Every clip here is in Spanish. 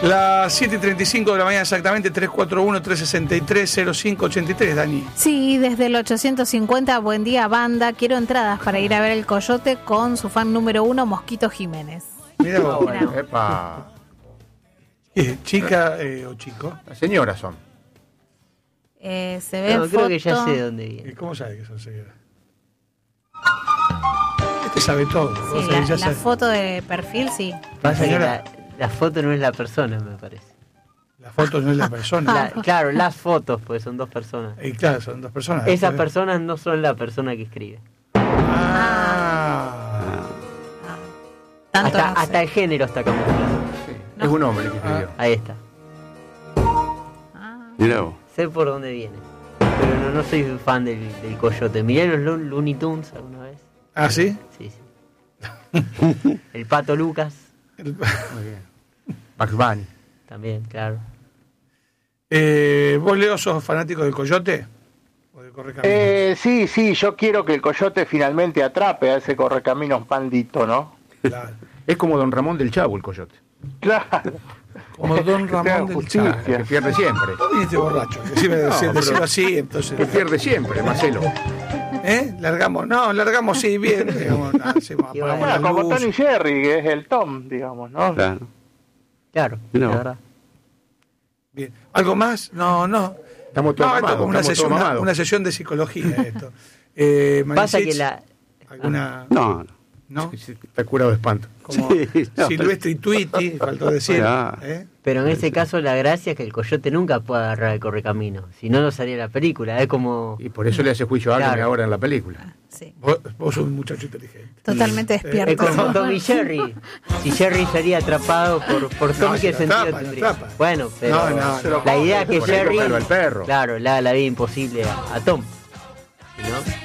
Las 7:35 de la mañana exactamente, 341-363-0583, Dani. Sí, desde el 850, buen día banda, quiero entradas para ir a ver el Coyote con su fan número 1, Mosquito Jiménez. Mira vos. Bueno, epa. ¿Chica o chico? Las señoras son. Se ve No, en creo foto. que ya sé de dónde viene. ¿Cómo sabe que son señoras? Este sabe todo. Vos Sí, sabés, ya la sabe. foto de perfil, sí. Pasa que señora- la foto no es la persona, me parece. La foto no es la persona. Claro, las fotos, pues son dos personas. Y claro, son dos personas. Esas personas no son la persona que escribe. Ah. Tanto no sé. Hasta el género está camuflado. Sí, No. Es un hombre que escribió. Ahí está. Mirá vos. Sé por dónde viene. Pero no soy fan del Coyote. Miré los Looney Tunes alguna vez. ¿Ah, sí? Sí, sí. El Pato Lucas Muy bien. Bugs Bunny. también, claro. ¿Vos, Leo, sos fanático del Coyote? ¿O de Correcaminos? Sí, yo quiero que el Coyote finalmente atrape a ese correcaminos maldito, ¿no? Claro. Es como Don Ramón del Chavo, el Coyote. Claro. Como Don Que te haga Ramón del justicia. Chavo. Que pierde siempre. Vos viniste borracho, que si me No, decían pero- decirlo así, entonces... Que pierde siempre, Marcelo. Largamos, sí, bien. Digamos, apagamos la Bueno, como luz. Tony Jerry, que es el Tom, digamos, ¿no? Claro. Claro, Mirá la vos. verdad. Bien. ¿Algo más? No. Estamos todos No, esto es mamados. como una estamos sesión, todos mamados. una sesión de psicología esto. Pasa Manisich, que la... ¿alguna? No. ¿No? Sí, está curado de espanto. Como Sí, no, Silvestre y Tweety, faltó decir. Claro. Pero en ese caso la gracia es que el Coyote nunca puede agarrar el correcamino. Si no, no salía la película. Es como... Y por eso le hace juicio a alguien Claro. ahora en la película. Sí. Vos sos un muchacho inteligente. Totalmente Es despierto. como Tom y Jerry. Si Jerry sería atrapado por Tom, No, ¿qué se sentido atrapa, tendría? atrapa. Bueno, pero No. la idea es que Por ahí Jerry... cogerlo al perro. Claro, le haga la vida imposible a Tom. ¿No?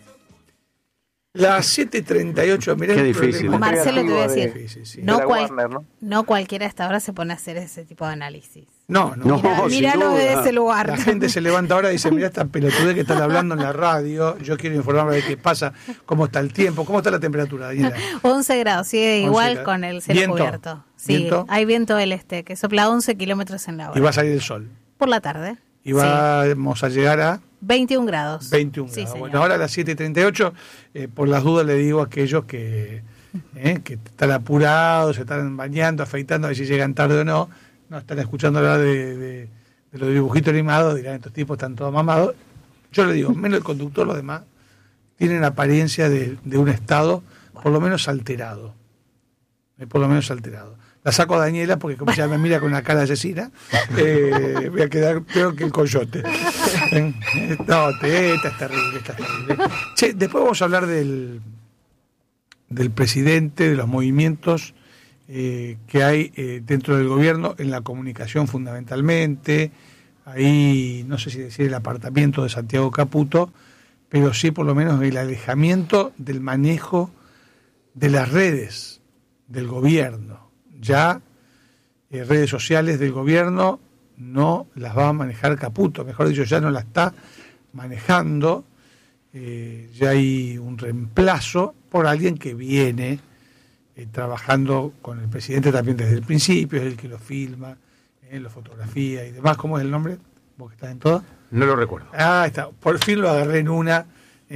Las 7:38, mirá Qué el difícil. problema. Marcelo, te voy a decir, Difícil, sí. no, de la Warner, ¿no? no cualquiera a esta hora se pone a hacer ese tipo de análisis. No. No. Míralo sin de duda. ese lugar. La gente se levanta ahora y dice, mirá esta pelotudez que están hablando en la radio, yo quiero informarme de qué pasa, cómo está el tiempo, cómo está la temperatura, Daniela. 11 grados, sigue 11 igual grados. con el cielo ¿Viento? cubierto. Sí, ¿Viento? hay viento del este que sopla 11 kilómetros en la hora. Y va a salir el sol. Por la tarde. Y vamos a llegar a 21 grados. 21 Sí, grados. señor. Bueno, ahora a las 7:38, por las dudas le digo a aquellos que están apurados, se están bañando, afeitando, a ver si llegan tarde o no, están escuchando hablar de los dibujitos animados, dirán, estos tipos están todos mamados. Yo le digo, menos el conductor, los demás tienen apariencia de un estado por lo menos alterado. Por lo menos alterado. La saco a Daniela porque como ya me mira con una cara asesina, voy a quedar peor que el Coyote. No, esta es terrible, Che, después vamos a hablar del presidente, de los movimientos que hay dentro del gobierno, en la comunicación fundamentalmente. Ahí, no sé si decir el apartamiento de Santiago Caputo, pero sí por lo menos el alejamiento del manejo de las redes del gobierno. Ya redes sociales del gobierno no las va a manejar Caputo, mejor dicho, ya no la está manejando. Ya hay un reemplazo por alguien que viene trabajando con el presidente también desde el principio, es el que lo filma, lo fotografía y demás. ¿Cómo es el nombre? ¿Vos que estás en todo? No lo recuerdo. Ah, está. Por fin lo agarré en una.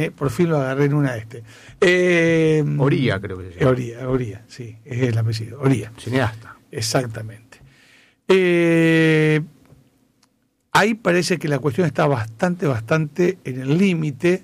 Oría, creo que se llama. Oría, sí, es el apellido. Oría. Cineasta. Exactamente. Ahí parece que la cuestión está bastante en el límite.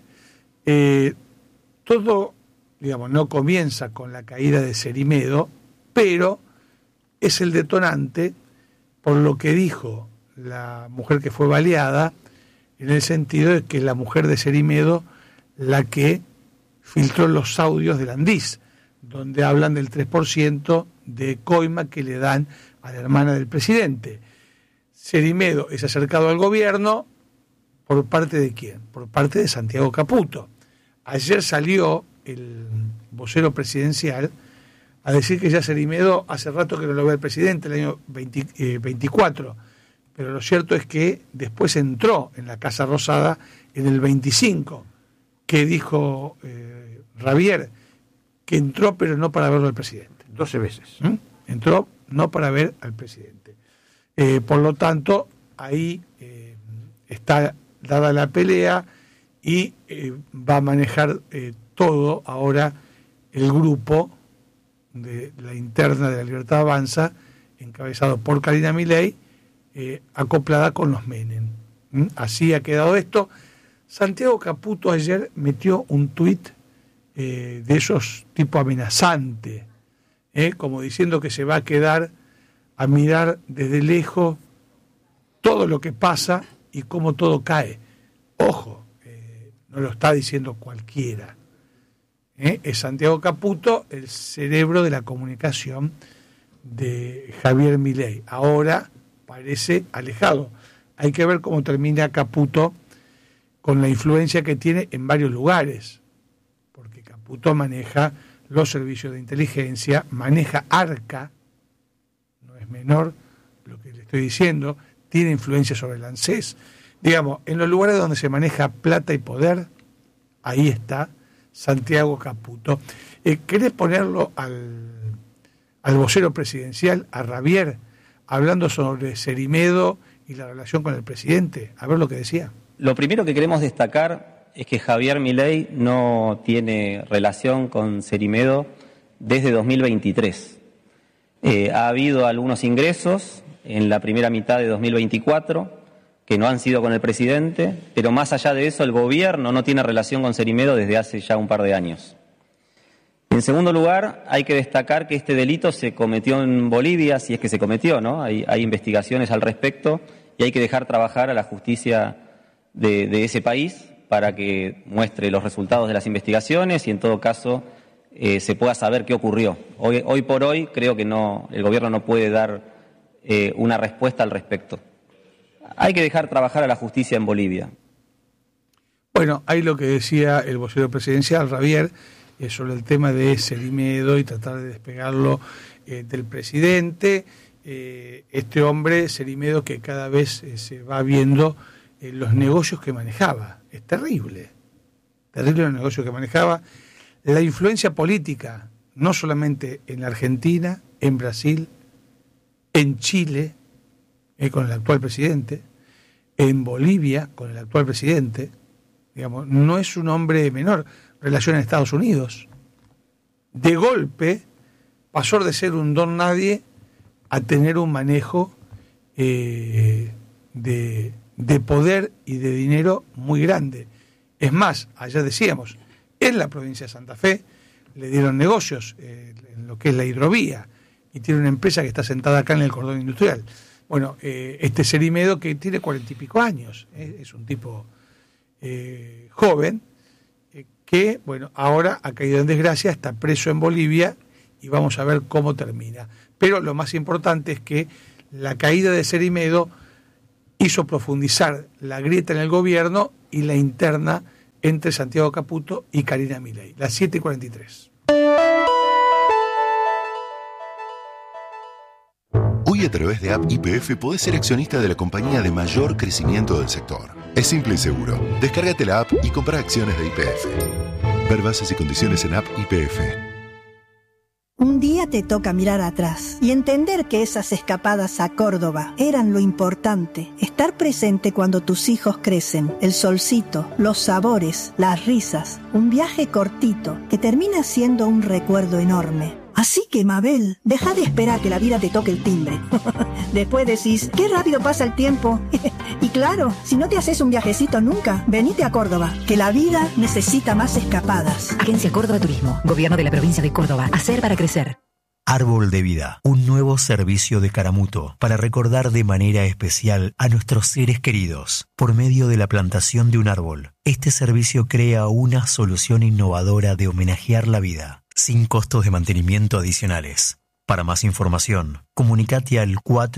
Todo, digamos, no comienza con la caída de Cerimedo, pero es el detonante por lo que dijo la mujer que fue baleada, en el sentido de que la mujer de Cerimedo la que filtró los audios del Andís, donde hablan del 3% de coima que le dan a la hermana del presidente. Cerimedo es acercado al gobierno, ¿por parte de quién? Por parte de Santiago Caputo. Ayer salió el vocero presidencial a decir que ya Cerimedo hace rato que no lo ve el presidente, el año 24, pero lo cierto es que después entró en la Casa Rosada en el 25, que dijo Ravier, que entró pero no para verlo al presidente. 12 veces. Entró no para ver al presidente. Por lo tanto, ahí está dada la pelea y va a manejar todo ahora el grupo de la interna de la Libertad Avanza, encabezado por Karina Milei, acoplada con los Menem. Así ha quedado esto. Santiago Caputo ayer metió un tuit de esos tipo amenazante, como diciendo que se va a quedar a mirar desde lejos todo lo que pasa y cómo todo cae. Ojo, no lo está diciendo cualquiera. Es Santiago Caputo, el cerebro de la comunicación de Javier Milei. Ahora parece alejado. Hay que ver cómo termina Caputo con la influencia que tiene en varios lugares, porque Caputo maneja los servicios de inteligencia, maneja Arca, no es menor lo que le estoy diciendo, tiene influencia sobre el ANSES. Digamos, en los lugares donde se maneja plata y poder, ahí está Santiago Caputo. ¿Querés ponerlo al vocero presidencial, a Ravier, hablando sobre Cerimedo y la relación con el presidente? A ver lo que decía. Lo primero que queremos destacar es que Javier Milei no tiene relación con Cerimedo desde 2023. Ha habido algunos ingresos en la primera mitad de 2024 que no han sido con el presidente, pero más allá de eso el gobierno no tiene relación con Cerimedo desde hace ya un par de años. En segundo lugar, hay que destacar que este delito se cometió en Bolivia, si es que se cometió, ¿no? Hay investigaciones al respecto y hay que dejar trabajar a la justicia de ese país para que muestre los resultados de las investigaciones y en todo caso se pueda saber qué ocurrió. Hoy por hoy creo que no, el gobierno no puede dar una respuesta al respecto. Hay que dejar trabajar a la justicia en Bolivia. Bueno, ahí lo que decía el vocero presidencial, Ravier, sobre el tema de Cerimedo y tratar de despegarlo del presidente. Este hombre, Cerimedo, que cada vez se va viendo los negocios que manejaba. Es terrible los negocios que manejaba. La influencia política, no solamente en la Argentina, en Brasil, en Chile, con el actual presidente, en Bolivia, con el actual presidente. Digamos, no es un hombre menor. Relación en Estados Unidos. De golpe pasó de ser un don nadie a tener un manejo de poder y de dinero muy grande. Es más, allá decíamos, en la provincia de Santa Fe le dieron negocios en lo que es la hidrovía y tiene una empresa que está sentada acá en el cordón industrial. Bueno, este Cerimedo, que tiene 40 y pico años, es un tipo joven, que, bueno, ahora ha caído en desgracia, está preso en Bolivia y vamos a ver cómo termina. Pero lo más importante es que la caída de Cerimedo hizo profundizar la grieta en el gobierno y la interna entre Santiago Caputo y Karina Milei. Las 7:43. Hoy a través de App YPF podés ser accionista de la compañía de mayor crecimiento del sector. Es simple y seguro. Descárgate la app y compra acciones de YPF. Ver bases y condiciones en App YPF. Un día te toca mirar atrás y entender que esas escapadas a Córdoba eran lo importante. Estar presente cuando tus hijos crecen, el solcito, los sabores, las risas, un viaje cortito que termina siendo un recuerdo enorme. Así que, Mabel, deja de esperar que la vida te toque el timbre. Después decís, qué rápido pasa el tiempo. Y claro, si no te haces un viajecito nunca, venite a Córdoba, que la vida necesita más escapadas. Agencia Córdoba Turismo, Gobierno de la Provincia de Córdoba. Hacer para crecer. Árbol de Vida, un nuevo servicio de Caramuto para recordar de manera especial a nuestros seres queridos por medio de la plantación de un árbol. Este servicio crea una solución innovadora de homenajear la vida, sin costos de mantenimiento adicionales. Para más información, comunicate al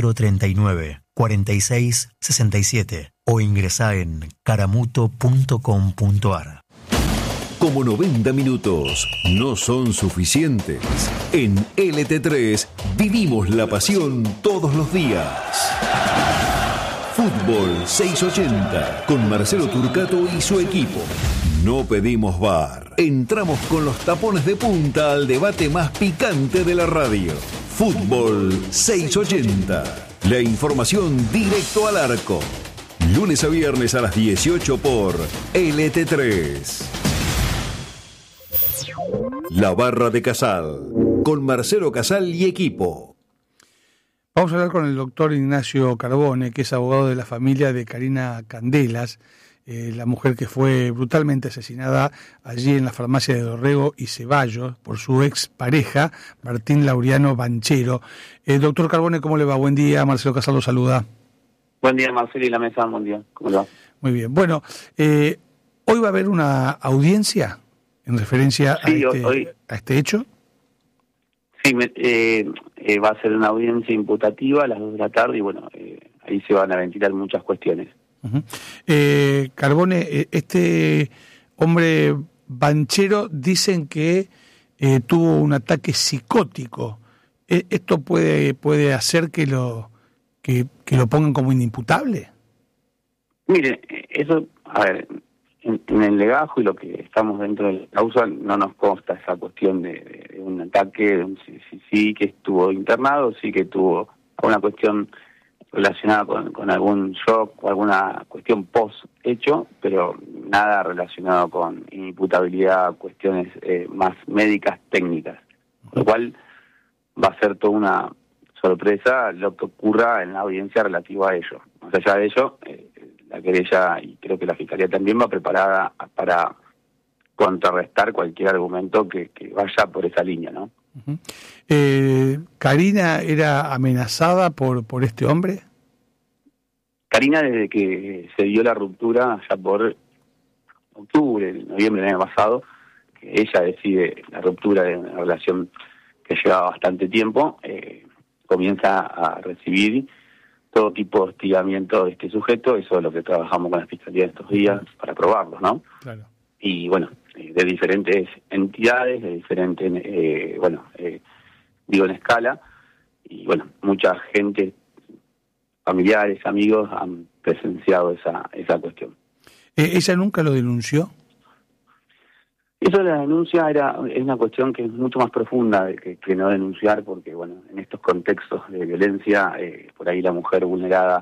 439-4667 o ingresá en caramuto.com.ar. Como 90 minutos no son suficientes, en LT3 vivimos la pasión todos los días. Fútbol 680 con Marcelo Turcato y su equipo. No pedimos VAR. Entramos con los tapones de punta al debate más picante de la radio. Fútbol 680. La información directo al arco. Lunes a viernes a las 18 por LT3. La Barra de Casal, con Marcelo Casal y equipo. Vamos a hablar con el doctor Ignacio Carbone, que es abogado de la familia de Karina Candelas, la mujer que fue brutalmente asesinada allí en la farmacia de Dorrego y Ceballos por su ex pareja, Martín Laureano Banchero. Doctor Carbone, ¿cómo le va? Buen día, Marcelo Casal lo saluda. Buen día, Marcelo y la mesa, buen día. ¿Cómo le va? Muy bien. Bueno, hoy va a haber una audiencia en referencia a este hecho. Sí, va a ser una audiencia imputativa a las 2 de la tarde y bueno, ahí se van a ventilar muchas cuestiones. Uh-huh. Carbone, este hombre Banchero dicen que tuvo un ataque psicótico. ¿Esto puede hacer que lo pongan como inimputable? Mire, eso, a ver, en el legajo y lo que estamos dentro de la causa no nos consta esa cuestión de un ataque, sí que estuvo internado, sí que tuvo alguna cuestión relacionada con algún shock o alguna cuestión post-hecho, pero nada relacionado con inimputabilidad, cuestiones más médicas, técnicas. Con lo cual va a ser toda una sorpresa lo que ocurra en la audiencia relativa a ello. Más allá de ello, la querella, y creo que la Fiscalía también va preparada para contrarrestar cualquier argumento que vaya por esa línea, ¿no? Uh-huh. ¿Karina era amenazada por este hombre? Karina, desde que se dio la ruptura, ya por octubre, noviembre del año pasado, que ella decide la ruptura de una relación que llevaba bastante tiempo, comienza a recibir todo tipo de hostigamiento de este sujeto. Eso es lo que trabajamos con la Fiscalía estos días para probarlos, ¿no? Claro. Y bueno, de diferentes entidades, de diferentes, digo en escala, y bueno, mucha gente, familiares, amigos, han presenciado esa cuestión. ¿Ella nunca lo denunció? Eso de la denuncia es una cuestión que es mucho más profunda que no denunciar, porque bueno, en estos contextos de violencia, por ahí la mujer vulnerada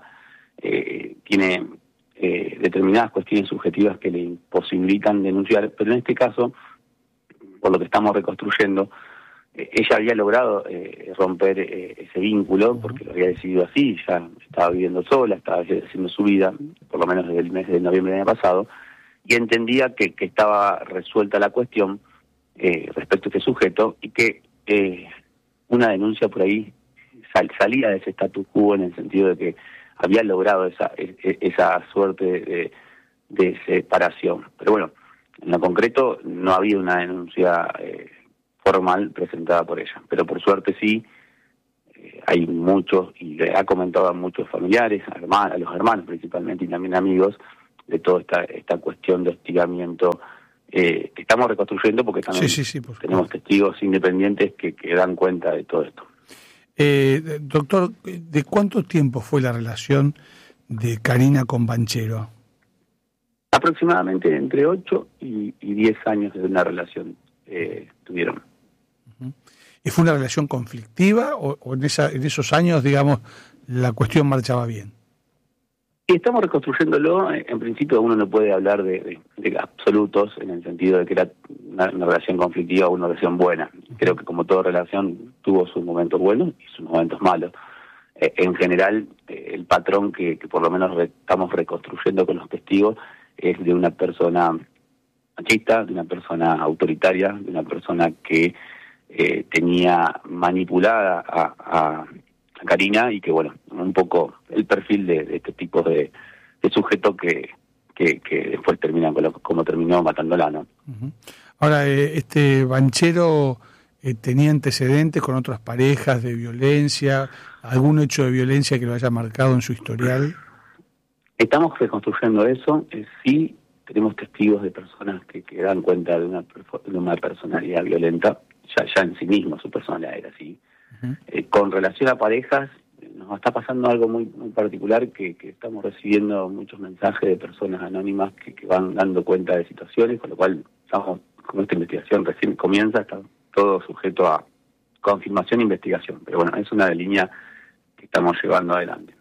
tiene determinadas cuestiones subjetivas que le imposibilitan denunciar, pero en este caso, por lo que estamos reconstruyendo, ella había logrado romper ese vínculo, porque lo había decidido así, ya estaba viviendo sola, estaba haciendo su vida, por lo menos desde el mes de noviembre del año pasado, y entendía que estaba resuelta la cuestión respecto a este sujeto, y que una denuncia por ahí salía de ese status quo, en el sentido de que había logrado esa suerte de separación. Pero bueno, en lo concreto no había una denuncia formal presentada por ella, pero por suerte sí, hay muchos, y le ha comentado a muchos familiares, a los hermanos principalmente, y también amigos, de toda esta cuestión de hostigamiento que estamos reconstruyendo, porque también tenemos testigos independientes que dan cuenta de todo esto. Doctor, ¿de cuánto tiempo fue la relación de Karina con Banchero? Aproximadamente entre 8 y 10 años de una relación tuvieron. Uh-huh. ¿Y fue una relación conflictiva o en esos años, digamos, la cuestión marchaba bien? Y estamos reconstruyéndolo. En principio uno no puede hablar de absolutos, en el sentido de que era una relación conflictiva o una relación buena. Creo que como toda relación tuvo sus momentos buenos y sus momentos malos. En general, el patrón que por lo menos estamos reconstruyendo con los testigos es de una persona machista, de una persona autoritaria, de una persona que tenía manipulada a Karina, y que bueno, un poco el perfil de este tipo de sujeto que después termina como terminó matándola, ¿no? Uh-huh. Ahora, este Banchero tenía antecedentes con otras parejas de violencia, algún hecho de violencia que lo haya marcado en su historial. Estamos reconstruyendo eso. Sí, tenemos testigos de personas que dan cuenta de una personalidad violenta, ya en sí mismo su personalidad era así. Con relación a parejas, nos está pasando algo muy particular, que estamos recibiendo muchos mensajes de personas anónimas que van dando cuenta de situaciones, con lo cual estamos, como esta investigación recién comienza, está todo sujeto a confirmación e investigación. Pero bueno, es una línea estamos llevando adelante.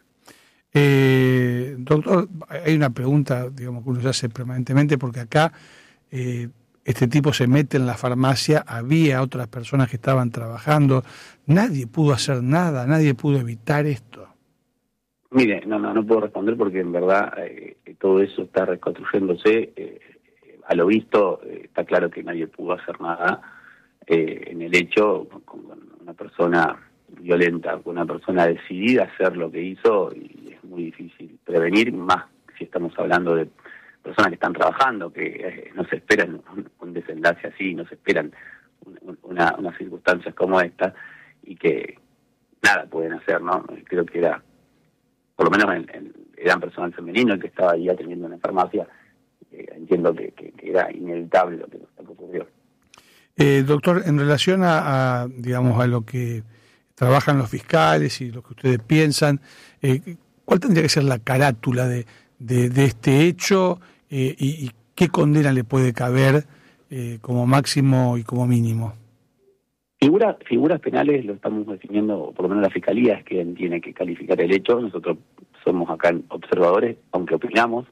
Doctor, hay una pregunta, digamos, que uno se hace permanentemente, porque acá este tipo se mete en la farmacia, había otras personas que estaban trabajando, nadie pudo hacer nada, nadie pudo evitar esto. Mire, no puedo responder porque en verdad todo eso está reconstruyéndose. A lo visto está claro que nadie pudo hacer nada en el hecho, con una persona violenta, con una persona decidida a hacer lo que hizo, y es muy difícil prevenir, más si estamos hablando de personas que están trabajando, que no se esperan un desenlace así, no se esperan unas circunstancias como esta, y que nada pueden hacer, ¿no? Creo que era, por lo menos eran personal femenino el que estaba ahí atendiendo en la farmacia. Entiendo que era inevitable lo que ocurrió. Doctor, en relación a digamos, a lo que trabajan los fiscales y lo que ustedes piensan, ¿cuál tendría que ser la carátula de este hecho y qué condena le puede caber como máximo y como mínimo? Figuras penales lo estamos definiendo, por lo menos la Fiscalía es quien tiene que calificar el hecho. Nosotros somos acá observadores, aunque opinamos.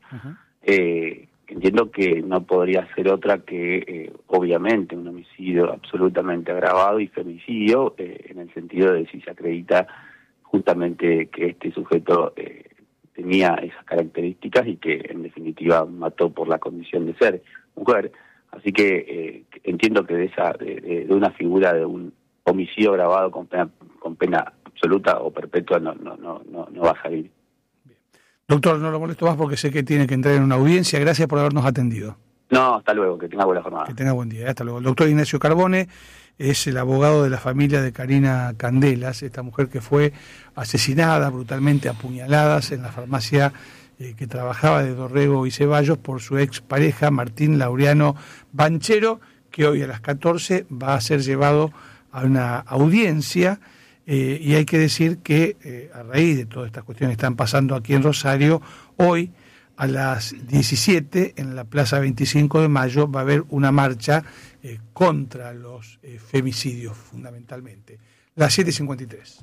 Entiendo que no podría ser otra que, obviamente, un homicidio absolutamente agravado y femicidio, en el sentido de si se acredita justamente que este sujeto tenía esas características y que, en definitiva, mató por la condición de ser mujer. Así que entiendo que de una figura de un homicidio agravado con pena absoluta o perpetua no va a salir. Doctor, no lo molesto más porque sé que tiene que entrar en una audiencia. Gracias por habernos atendido. No, hasta luego, que tenga buena jornada. Que tenga buen día, hasta luego. El doctor Ignacio Carbone es el abogado de la familia de Karina Candelas, esta mujer que fue asesinada, brutalmente apuñaladas en la farmacia que trabajaba de Dorrego y Ceballos por su expareja Martín Laureano Banchero, que hoy a las 14 va a ser llevado a una audiencia. Y hay que decir que a raíz de todas estas cuestiones que están pasando aquí en Rosario, hoy a las 17 en la Plaza 25 de Mayo va a haber una marcha contra los femicidios fundamentalmente. Las 7:53.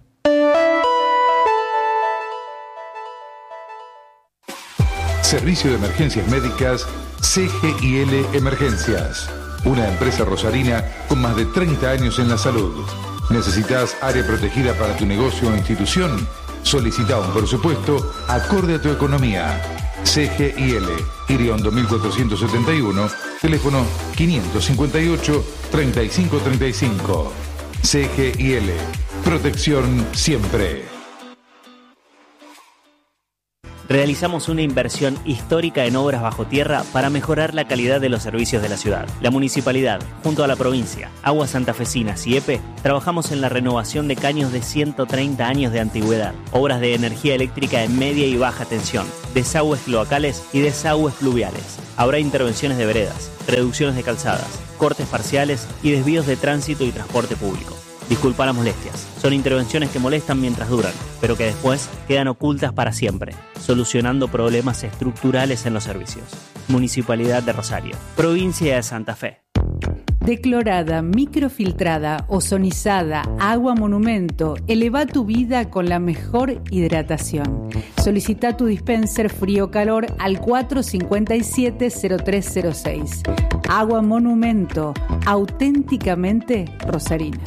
Servicio de Emergencias Médicas CGIL Emergencias, una empresa rosarina con más de 30 años en la salud. ¿Necesitas área protegida para tu negocio o institución? Solicita un presupuesto acorde a tu economía. CGIL, Iriondo 1471, teléfono 558-3535. CGIL, protección siempre. Realizamos una inversión histórica en obras bajo tierra para mejorar la calidad de los servicios de la ciudad. La municipalidad, junto a la provincia, Aguas Santafesinas y EPE, trabajamos en la renovación de caños de 130 años de antigüedad, obras de energía eléctrica en media y baja tensión, desagües cloacales y desagües pluviales. Habrá intervenciones de veredas, reducciones de calzadas, cortes parciales y desvíos de tránsito y transporte público. Disculpa las molestias, son intervenciones que molestan mientras duran, pero que después quedan ocultas para siempre, solucionando problemas estructurales en los servicios. Municipalidad de Rosario, Provincia de Santa Fe. Declorada, microfiltrada, ozonizada, agua monumento, eleva tu vida con la mejor hidratación. Solicita tu dispenser frío-calor al 457-0306. Agua monumento, auténticamente rosarina.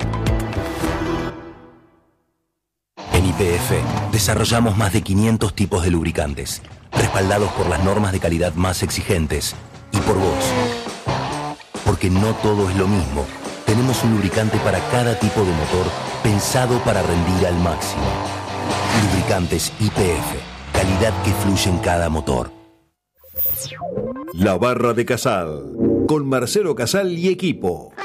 En YPF desarrollamos más de 500 tipos de lubricantes, respaldados por las normas de calidad más exigentes y por vos. Porque no todo es lo mismo. Tenemos un lubricante para cada tipo de motor pensado para rendir al máximo. Lubricantes YPF, calidad que fluye en cada motor. La Barra de Casal, con Marcelo Casal y equipo.